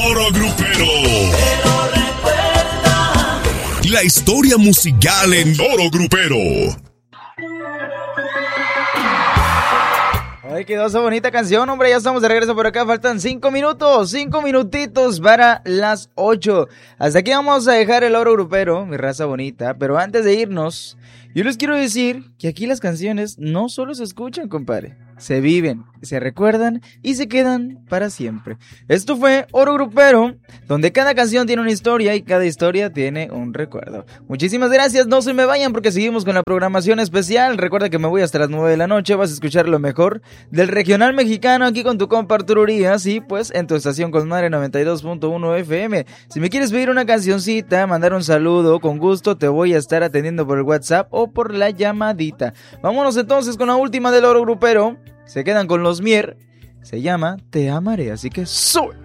Oro Grupero. La historia musical en Oro Grupero. Ay, quedó esa bonita canción, hombre. Ya estamos de regreso por acá. Faltan 5 minutos, 5 minutitos para las 8. Hasta aquí vamos a dejar el Oro Grupero, mi raza bonita. Pero antes de irnos, yo les quiero decir que aquí las canciones no solo se escuchan, compadre. Se viven, se recuerdan y se quedan para siempre. Esto fue Oro Grupero, donde cada canción tiene una historia y cada historia tiene un recuerdo. Muchísimas gracias, no se me vayan porque seguimos con la programación especial. Recuerda que me voy hasta las 9 de la noche, vas a escuchar lo mejor del regional mexicano aquí con tu compa Arturo Urias y pues en tu estación Cosmare 92.1 FM. Si me quieres pedir una cancioncita, mandar un saludo, con gusto te voy a estar atendiendo por el WhatsApp o por la llamadita. Vámonos entonces con la última del Oro Grupero. Se quedan con los Mier. Se llama Te Amaré, así que ¡sube!